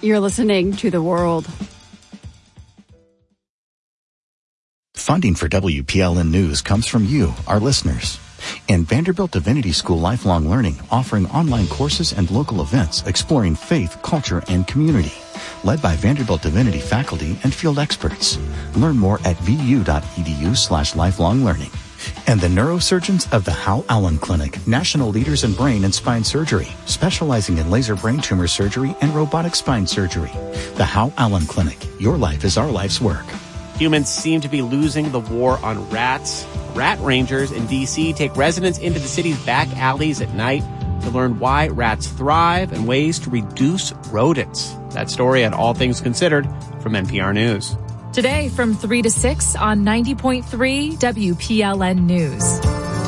You're listening to The World. Funding for WPLN News comes from you, our listeners. And Vanderbilt Divinity School Lifelong Learning, offering online courses and local events exploring faith, culture, and community. Led by Vanderbilt Divinity faculty and field experts. Learn more at vu.edu/lifelonglearning. And the neurosurgeons of the Hal Allen Clinic, national leaders in brain and spine surgery, specializing in laser brain tumor surgery and robotic spine surgery. The Hal Allen Clinic. Your life is our life's work. Humans seem to be losing the war on rats. Rat rangers in D.C. take residents into the city's back alleys at night to learn why rats thrive and ways to reduce rodents. That story at All Things Considered from NPR News. Today from 3 to 6 on 90.3 WPLN News.